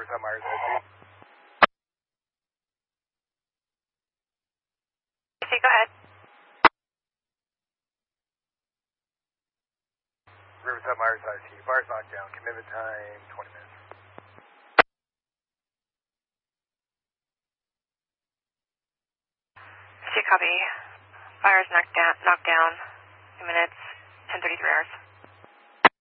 Riverside Myers IC. Okay, go ahead. Riverside Myers IC. Fire's knocked down. Commitment time 20 minutes. Okay, copy. Fire's knocked down. 2 minutes, 10:33 hours.